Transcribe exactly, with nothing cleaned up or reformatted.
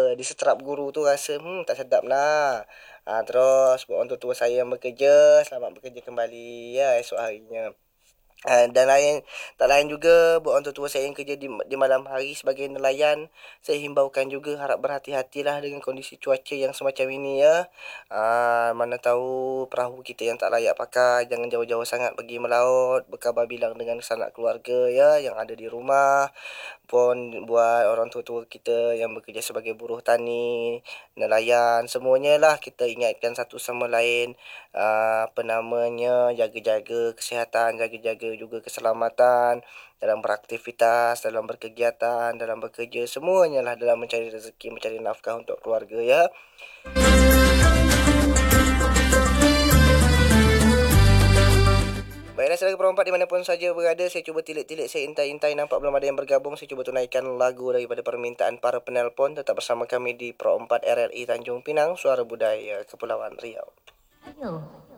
diseterap guru tu rasa hmm tak sedap lah. Ha, terus buat orang tua saya yang bekerja, selamat bekerja kembali ya esok harinya. Ah, dan lain tak lain juga buat orang tua saya yang kerja di, di malam hari sebagai nelayan, saya himbaukan juga harap berhati-hatilah dengan kondisi cuaca yang semacam ini ya. Ah, mana tahu perahu kita yang tak layak pakai, jangan jauh-jauh sangat pergi melaut, berkabar bilang dengan sanak keluarga ya yang ada di rumah, pun buat orang tua-tua kita yang bekerja sebagai buruh tani, nelayan, semuanya lah kita ingatkan satu sama lain, ah, apa namanya, jaga-jaga kesihatan, jaga-jaga juga keselamatan dalam beraktivitas, dalam berkegiatan, dalam bekerja, semuanya lah dalam mencari rezeki, mencari nafkah untuk keluarga ya. Baiklah saudara perempat dimanapun saja berada, saya cuba tilik-tilik, saya intai-intai, nampak belum ada yang bergabung. Saya cuba tunaikan lagu daripada permintaan para penelpon. Tetap bersama kami di Pro empat R R I Tanjung Pinang, Suara Budaya Kepulauan Riau. Ayo,